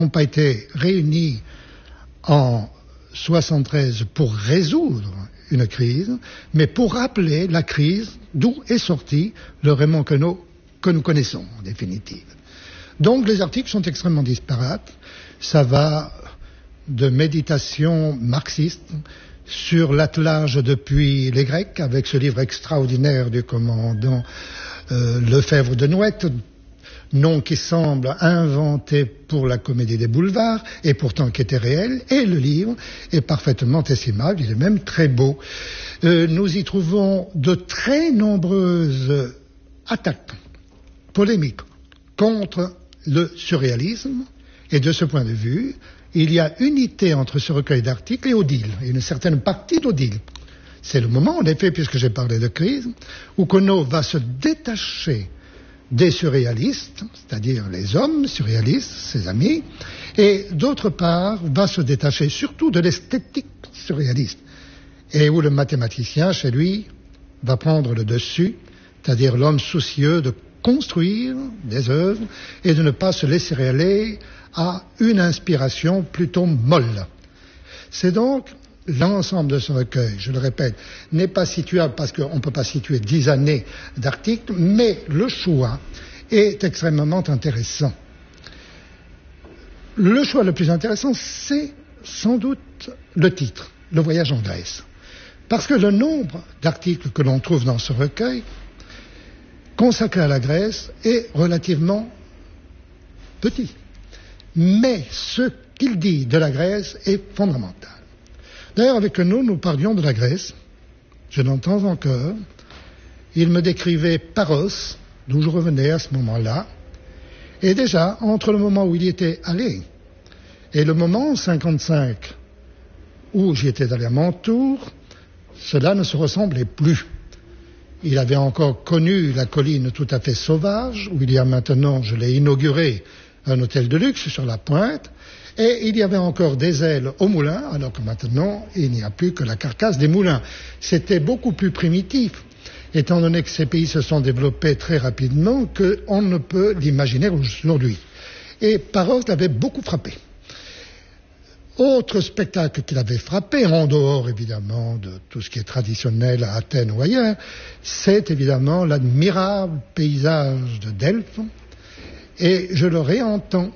n'ont pas été réunis en 73 pour résoudre une crise, mais pour rappeler la crise d'où est sorti le Raymond Queneau que nous connaissons en définitive. Donc les articles sont extrêmement disparates. Ça va de méditation marxiste sur l'attelage depuis les Grecs, avec ce livre extraordinaire du commandant Lefebvre de Nouette, nom qui semble inventé pour la comédie des boulevards, et pourtant qui était réel, et le livre est parfaitement estimable, il est même très beau. Nous y trouvons de très nombreuses attaques polémiques contre le surréalisme, et de ce point de vue, il y a unité entre ce recueil d'articles et Odile, et une certaine partie d'Odile. C'est le moment, en effet, puisque j'ai parlé de crise, où Queneau va se détacher des surréalistes, c'est-à-dire les hommes surréalistes, ses amis, et d'autre part, va se détacher surtout de l'esthétique surréaliste, et où le mathématicien, chez lui, va prendre le dessus, c'est-à-dire l'homme soucieux de construire des œuvres et de ne pas se laisser aller à une inspiration plutôt molle. C'est donc l'ensemble de ce recueil, je le répète, n'est pas situable parce qu'on ne peut pas situer 10 années d'articles, mais le choix est extrêmement intéressant. Le choix le plus intéressant, c'est sans doute le titre, Le voyage en Grèce. Parce que le nombre d'articles que l'on trouve dans ce recueil consacré à la Grèce est relativement petit. Mais ce qu'il dit de la Grèce est fondamental. D'ailleurs, avec nous parlions de la Grèce. Je l'entends encore. Il me décrivait Paros, d'où je revenais à ce moment-là. Et déjà, entre le moment où il y était allé et le moment en 55 où j'y étais allé à mon tour, cela ne se ressemblait plus. Il avait encore connu la colline tout à fait sauvage, où il y a maintenant, je l'ai inauguré, un hôtel de luxe sur la pointe, et il y avait encore des ailes au moulin, alors que maintenant, il n'y a plus que la carcasse des moulins. C'était beaucoup plus primitif, étant donné que ces pays se sont développés très rapidement, qu'on ne peut l'imaginer aujourd'hui. Et Paros l'avait beaucoup frappé. Autre spectacle qui l'avait frappé, en dehors évidemment de tout ce qui est traditionnel à Athènes ou ailleurs, c'est évidemment l'admirable paysage de Delphes. Et je le réentends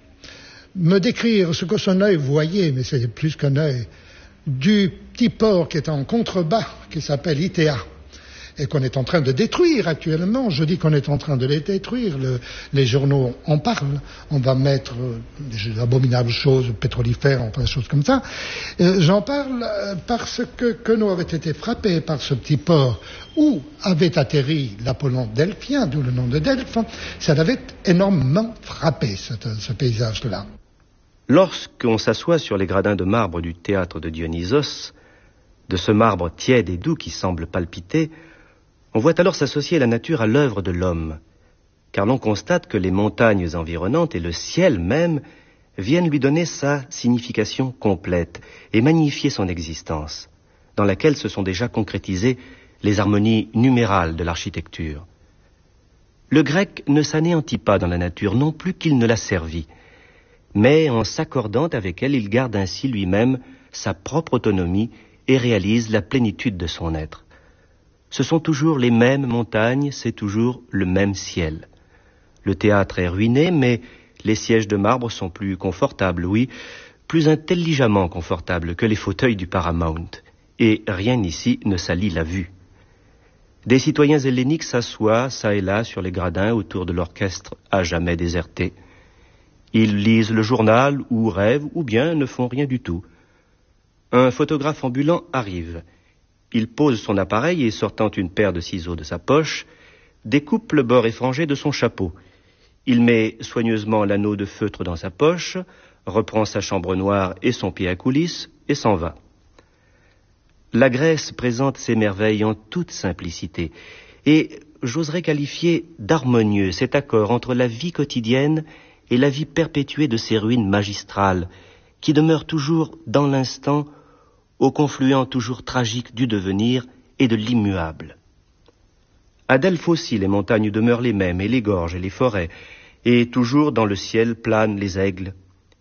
me décrire ce que son œil voyait, mais c'est plus qu'un œil, du petit port qui est en contrebas, qui s'appelle Itéa, et qu'on est en train de détruire actuellement. Je dis qu'on est en train de les détruire. Les journaux en parlent. On va mettre des abominables choses pétrolifères, enfin des choses comme ça. J'en parle parce que Queneau avait été frappé par ce petit port où avait atterri l'Apollon delphien, d'où le nom de Delphes. Ça l'avait énormément frappé, ce paysage-là. Lorsqu'on s'assoit sur les gradins de marbre du théâtre de Dionysos, de ce marbre tiède et doux qui semble palpiter, on voit alors s'associer la nature à l'œuvre de l'homme, car l'on constate que les montagnes environnantes et le ciel même viennent lui donner sa signification complète et magnifier son existence, dans laquelle se sont déjà concrétisées les harmonies numérales de l'architecture. Le grec ne s'anéantit pas dans la nature, non plus qu'il ne la servit, mais en s'accordant avec elle, il garde ainsi lui-même sa propre autonomie et réalise la plénitude de son être. Ce sont toujours les mêmes montagnes, c'est toujours le même ciel. Le théâtre est ruiné, mais les sièges de marbre sont plus confortables, oui, plus intelligemment confortables que les fauteuils du Paramount. Et rien ici ne salit la vue. Des citoyens helléniques s'assoient, çà et là, sur les gradins autour de l'orchestre à jamais déserté. Ils lisent le journal, ou rêvent, ou bien ne font rien du tout. Un photographe ambulant arrive. Il pose son appareil et, sortant une paire de ciseaux de sa poche, découpe le bord effrangé de son chapeau. Il met soigneusement l'anneau de feutre dans sa poche, reprend sa chambre noire et son pied à coulisse, et s'en va. La Grèce présente ses merveilles en toute simplicité, et j'oserais qualifier d'harmonieux cet accord entre la vie quotidienne et la vie perpétuée de ces ruines magistrales, qui demeurent toujours dans l'instant, au confluent toujours tragique du devenir et de l'immuable. À Delphes aussi, les montagnes demeurent les mêmes, et les gorges et les forêts, et toujours dans le ciel planent les aigles